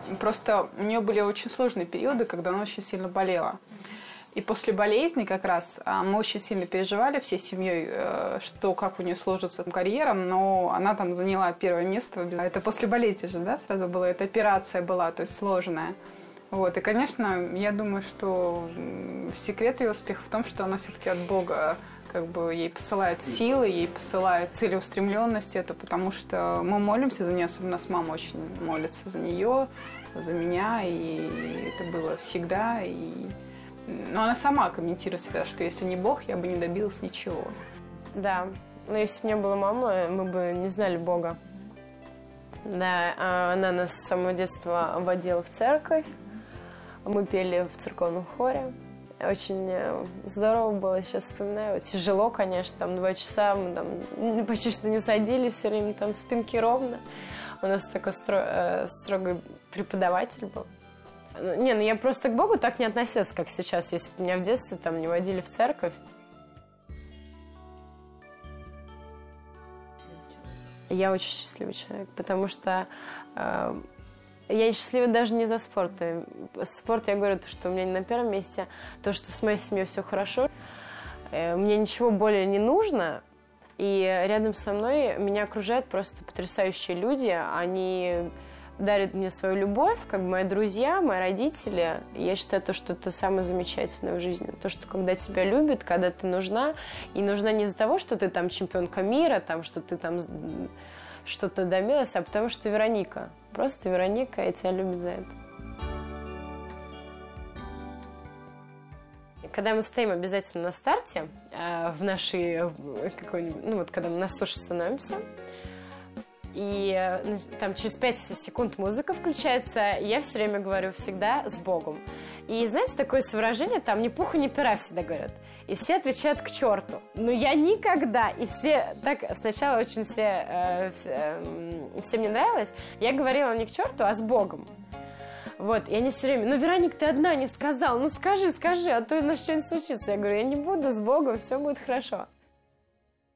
Просто у нее были очень сложные периоды, когда она очень сильно болела. И после болезни как раз мы очень сильно переживали всей семьей, что как у нее сложится карьера, но она там заняла первое место. Это после болезни же, да, сразу было? Это операция была, то есть сложная. Вот. И, конечно, я думаю, что секрет ее успеха в том, что она все-таки от Бога как бы ей посылает силы, ей посылает целеустремленность эту, потому что мы молимся за нее, особенно нас мама очень молится за нее, за меня, и это было всегда. Но она сама комментирует всегда, что если не Бог, я бы не добилась ничего. Да, но если бы не было мамы, мы бы не знали Бога. Да, она нас с самого детства водила в церковь, мы пели в церковном хоре. Очень здорово было, сейчас вспоминаю. Тяжело, конечно, там 2 часа мы там почти что не садились, все время там спинки ровно. У нас такой строгий преподаватель был. Не, ну я просто к Богу так не относилась, как сейчас. Если бы меня в детстве там не водили в церковь. Я очень счастливый человек, потому что я счастлива даже не за спорт. Спорт, я говорю, что у меня не на первом месте. То, что с моей семьей все хорошо. Мне ничего более не нужно. И рядом со мной меня окружают просто потрясающие люди. Они дарят мне свою любовь, как бы мои друзья, мои родители. Я считаю, что это самое замечательное в жизни. То, что когда тебя любят, когда ты нужна. И нужна не из-за того, что ты там чемпионка мира, там, что ты там что-то добилась, а потому что ты Вероника. Просто Вероника, и тебя любят за это. Когда мы стоим обязательно на старте, в нашей какой-нибудь, ну вот когда мы на суше становимся, и там через 5 секунд музыка включается, я все время говорю всегда «с Богом». И знаете, такое выражение, там ни пуха, ни пера всегда говорят. И все отвечают «к черту». Но я никогда, и все так сначала очень всем не нравилось, я говорила не «к черту», а «с Богом». Вот, и они все время, ну, Вероник, ты одна не сказала, ну, скажи, а то у нас что-нибудь случится. Я говорю, я не буду, с Богом, все будет хорошо.